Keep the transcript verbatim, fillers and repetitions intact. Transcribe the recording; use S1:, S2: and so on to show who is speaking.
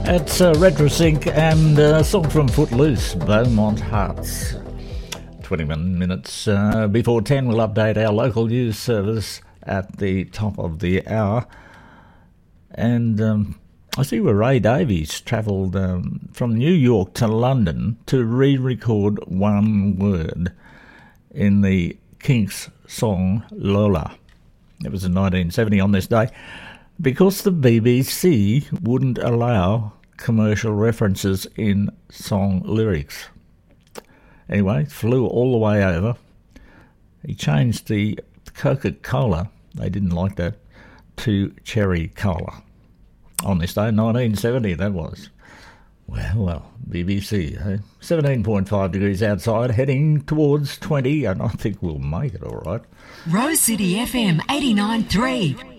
S1: It's uh, Retrosync and a uh, song from Footloose, Beaumont Hearts. twenty-one minutes uh, before ten, we'll update our local news service at the top of the hour. And um, I see where Ray Davies travelled um, from New York to London to re-record One Word in the Kinks song Lola. It was in nineteen seventy on this day, because the B B C wouldn't allow commercial references in song lyrics. Anyway, flew all the way over. He changed the Coca-Cola, they didn't like that, to Cherry Cola. On this day, nineteen seventy, that was. Well, well, B B C, eh? seventeen point five degrees outside, heading towards twenty, and I think we'll make it all right.
S2: Rose City F M eighty-nine point three.